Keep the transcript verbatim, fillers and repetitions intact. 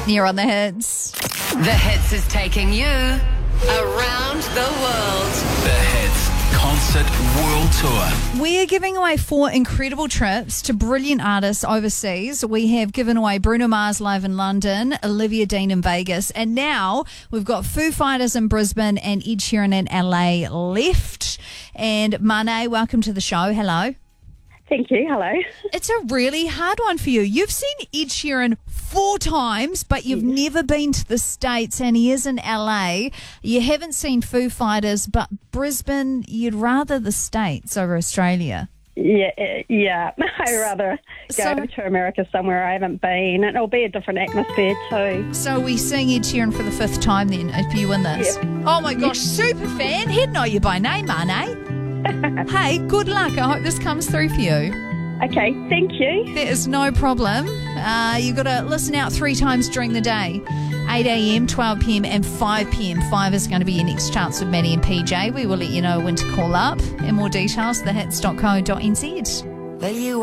You're on the hits. The Hits is taking you around the world. The Hits Concert World Tour. We are giving away four incredible trips to brilliant artists overseas. We have given away Bruno Mars live in London, Olivia Dean in Vegas, and now we've got Foo Fighters in Brisbane and Ed Sheeran in L A left. And Mane, welcome to the show. Hello. Thank you. Hello. It's a really hard one for you. You've seen Ed Sheeran four times, but you've yes. never been to the States, and he is in L A. You haven't seen Foo Fighters, but Brisbane, you'd rather the States over Australia. Yeah, yeah. I'd rather go So- to America somewhere I haven't been. It'll be a different atmosphere too. So we sing Ed Sheeran for the fifth time then, if you win this. Yeah. Oh my gosh, super fan. He'd know you by name, Mane. Hey, good luck. I hope this comes through for you. Okay, thank you. There is no problem. Uh, you've got to listen out three times during the day. eight a.m, twelve p.m. and five p.m. five is going to be your next chance with Maddie and P J. We will let you know when to call up. And more details, the hits dot co dot n z. Well, you